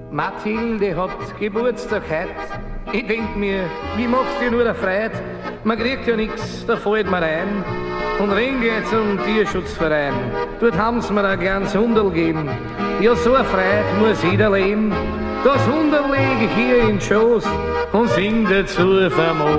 Mathilde hat Geburtstag heut. Ich denk mir, wie macht's dir nur der Freit? Man kriegt ja nix, da fällt mir ein. Und ring geht zum Tierschutzverein. Dort haben's mir ein kleines Hunderl gegeben. Ja, so eine Freit muss jeder leben. Das Hunderl leg ich hier in den Schoß und sing dazu famos.